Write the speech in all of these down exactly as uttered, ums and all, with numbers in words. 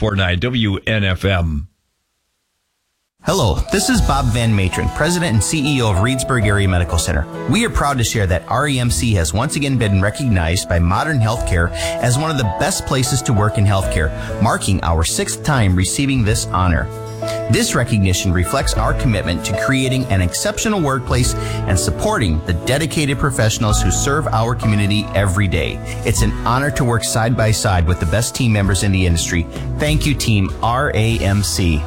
four nine W N F M. Hello, this is Bob Van Matron, President and C E O of Reedsburg Area Medical Center. We are proud to share that R E M C has once again been recognized by Modern Healthcare as one of the best places to work in healthcare, marking our sixth time receiving this honor. This recognition reflects our commitment to creating an exceptional workplace and supporting the dedicated professionals who serve our community every day. It's an honor to work side by side with the best team members in the industry. Thank you, Team R A M C.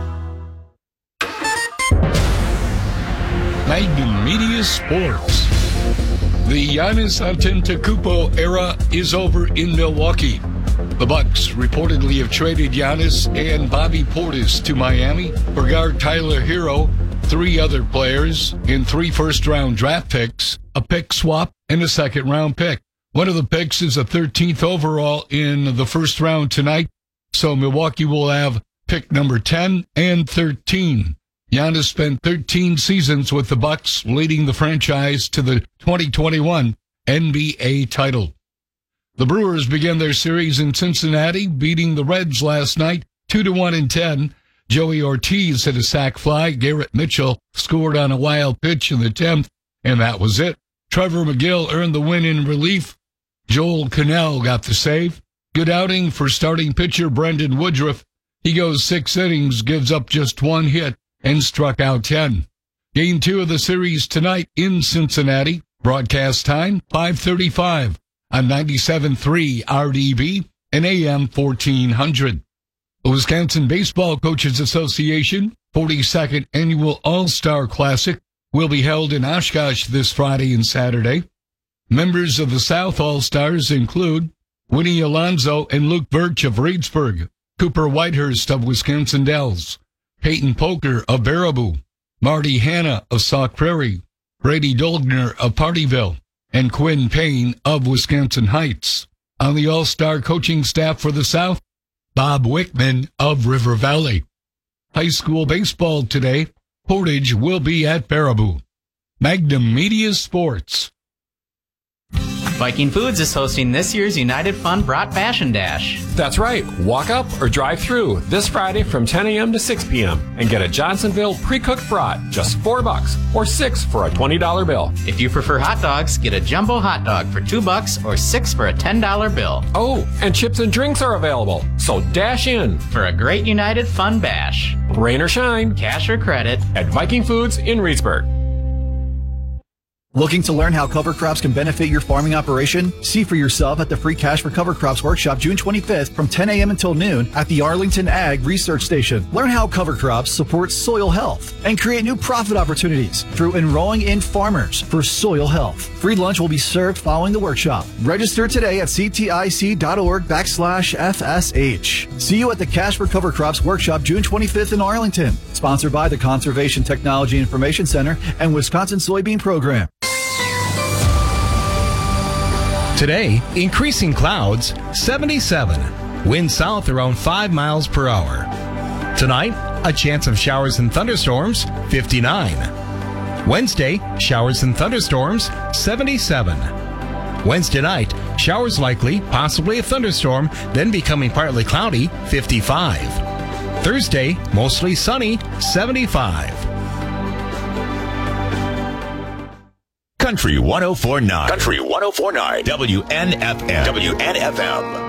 Magnum Media Sports. The Giannis Antetokounmpo era is over in Milwaukee. The Bucks reportedly have traded Giannis and Bobby Portis to Miami for guard Tyler Hero, three other players, and three first-round draft picks, a pick swap, and a second-round pick. One of the picks is a thirteenth overall in the first round tonight, so Milwaukee will have pick number ten and thirteen. Giannis spent thirteen seasons with the Bucks, leading the franchise to the twenty twenty-one N B A title. The Brewers began their series in Cincinnati, beating the Reds last night two to one and ten. Joey Ortiz hit a sac fly. Garrett Mitchell scored on a wild pitch in the tenth, and that was it. Trevor McGill earned the win in relief. Joel Cannell got the save. Good outing for starting pitcher Brendan Woodruff. He goes six innings, gives up just one hit, and struck out ten. Game two of the series tonight in Cincinnati. Broadcast time, five thirty-five on ninety-seven point three R D B and A M fourteen hundred. The Wisconsin Baseball Coaches Association forty-second Annual All-Star Classic will be held in Oshkosh this Friday and Saturday. Members of the South All-Stars include Winnie Alonso and Luke Birch of Reedsburg, Cooper Whitehurst of Wisconsin Dells, Peyton Poker of Baraboo, Marty Hanna of Sauk Prairie, Brady Dolgner of Partyville, and Quinn Payne of Wisconsin Heights. On the All-Star coaching staff for the South, Bob Wickman of River Valley. High school baseball today, Portage will be at Baraboo. Magnum Media Sports. Viking Foods is hosting this year's United Fund Brat Fashion Dash. That's right. Walk up or drive through this Friday from ten a.m. to six p.m. and get a Johnsonville pre-cooked brat, just four bucks, or six for a twenty dollar bill. If you prefer hot dogs, get a jumbo hot dog for two bucks or six for a ten dollar bill. Oh, and chips and drinks are available, so dash in for a great United Fund Bash. Rain or shine, cash or credit, at Viking Foods in Reedsburg. Looking to learn how cover crops can benefit your farming operation? See for yourself at the Free Cash for Cover Crops workshop June twenty-fifth from ten a.m. until noon at the Arlington Ag Research Station. Learn how cover crops support soil health and create new profit opportunities through enrolling in Farmers for Soil Health. Free lunch will be served following the workshop. Register today at ctic.org backslash FSH. See you at the Cash for Cover Crops workshop June twenty-fifth in Arlington. Sponsored by the Conservation Technology Information Center and Wisconsin Soybean Program. Today, increasing clouds, seventy-seven. Wind south around five miles per hour. Tonight, a chance of showers and thunderstorms, fifty-nine. Wednesday, showers and thunderstorms, seventy-seven. Wednesday night, showers likely, possibly a thunderstorm, then becoming partly cloudy, fifty-five. Thursday, mostly sunny, seventy-five. Country one oh four point nine. Country one oh four point nine. W N F M. W N F M.